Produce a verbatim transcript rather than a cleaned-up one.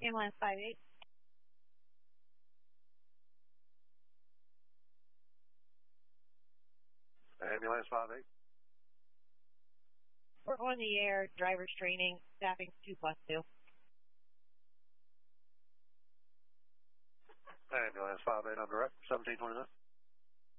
Ambulance five eight. Ambulance five eight. We're on the air, driver's training, staffing two plus two. Ambulance five eight on direct, seventeen twenty-nine.